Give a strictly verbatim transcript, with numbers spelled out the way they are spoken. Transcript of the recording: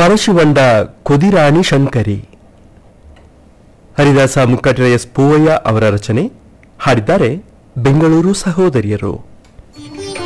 ಪರಶಿವಂಡ ಕುದಿರಾಣಿ ಶಂಕರಿ. ಹರಿದಾಸ ಮುಕ್ಕಟರ S Poovaiah ಅವರ ರಚನೆ. ಹಾಡಿದ್ದಾರೆ ಬೆಂಗಳೂರು ಸಹೋದರಿಯರು.